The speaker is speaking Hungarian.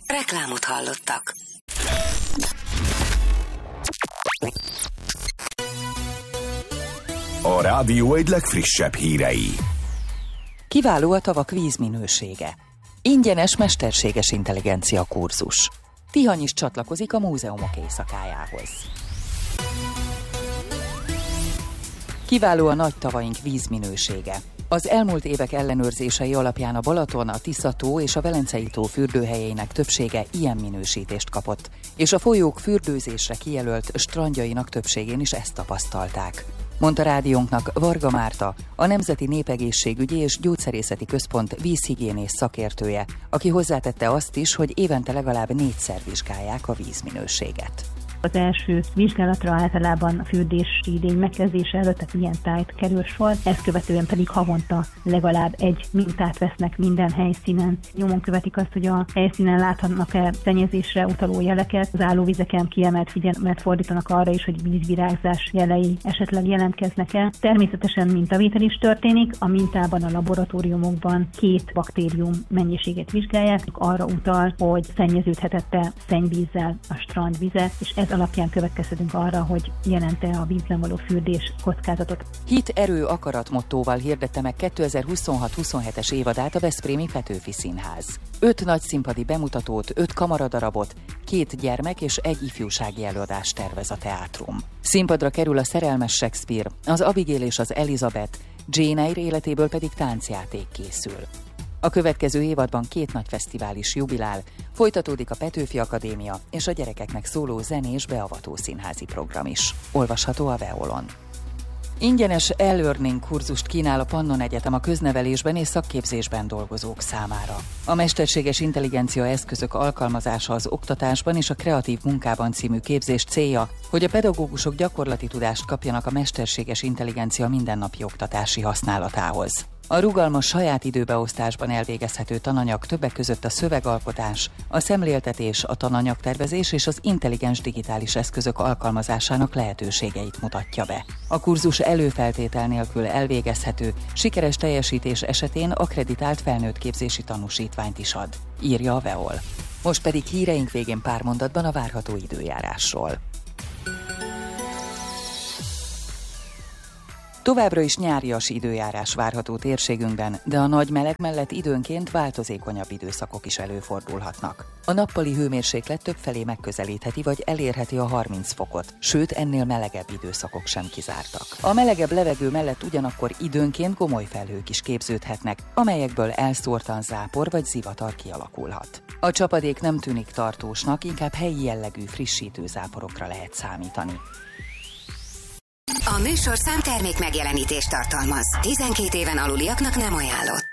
Reklámot hallottak. A rádió egy legfrissebb hírei. Kiváló a tavak vízminősége. Ingyenes mesterséges intelligencia kurzus. Tihany is csatlakozik a múzeumok éjszakájához. Kiváló a nagy tavaink vízminősége. Az elmúlt évek ellenőrzései alapján a Balaton, a Tisza-tó és a Velencei-tó fürdőhelyeinek többsége ilyen minősítést kapott, és a folyók fürdőzésre kijelölt strandjainak többségén is ezt tapasztalták. Mondta rádiónknak Varga Márta, a Nemzeti Népegészségügyi és Gyógyszerészeti Központ vízhigiénész szakértője, aki hozzátette azt is, hogy évente legalább 4-szer vizsgálják a vízminőséget. Az első vizsgálatra általában a fürdési idény megkezdése előtt, tehát ilyen tájt kerül sor, ezt követően pedig havonta legalább egy mintát vesznek minden helyszínen. Nyomon követik azt, hogy a helyszínen láthatnak-e szennyezésre utaló jeleket, az állóvizeken kiemelt figyelmet fordítanak arra is, hogy vízvirágzás jelei esetleg jelentkeznek-e. Természetesen mintavétel is történik, a mintában a laboratóriumokban 2 baktérium mennyiséget vizsgálják, arra utal, hogy szennyeződhetett-e szennyvízzel a strandvize, és ez alapján következtetünk arra, hogy jelent-e a vízben való fürdés kockázatot. Hit, erő, akarat mottóval hirdette meg 2026-27-es évadát a Veszprémi Petőfi Színház. 5 nagyszínpadi bemutatót, 5 kamaradarabot, 2 gyermek és 1 ifjúsági előadást tervez a teátrum. Színpadra kerül a Szerelmes Shakespeare, az Abigail és az Elizabeth, Jane Eyre életéből pedig táncjáték készül. A következő évadban 2 nagy fesztivál is jubilál, folytatódik a Petőfi Akadémia és a gyerekeknek szóló zenés beavató színházi program is. Olvasható a Veolon. Ingyenes e-learning kurzust kínál a Pannon Egyetem a köznevelésben és szakképzésben dolgozók számára. A mesterséges intelligencia eszközök alkalmazása az oktatásban és a kreatív munkában című képzés célja, hogy a pedagógusok gyakorlati tudást kapjanak a mesterséges intelligencia mindennapi oktatási használatához. A rugalmas saját időbeosztásban elvégezhető tananyag többek között a szövegalkotás, a szemléltetés, a tananyagtervezés és az intelligens digitális eszközök alkalmazásának lehetőségeit mutatja be. A kurzus előfeltétel nélkül elvégezhető, sikeres teljesítés esetén akkreditált felnőttképzési tanúsítványt is ad, írja a Veol. Most pedig híreink végén pár mondatban a várható időjárásról. Továbbra is nyárias időjárás várható térségünkben, de a nagy meleg mellett időnként változékonyabb időszakok is előfordulhatnak. A nappali hőmérséklet többfelé megközelítheti vagy elérheti a 30 fokot, sőt ennél melegebb időszakok sem kizártak. A melegebb levegő mellett ugyanakkor időnként gomoly felhők is képződhetnek, amelyekből elszórtan zápor vagy zivatar kialakulhat. A csapadék nem tűnik tartósnak, inkább helyi jellegű frissítő záporokra lehet számítani. A műsorszám termék megjelenítést tartalmaz. 12 éven aluliaknak nem ajánlott.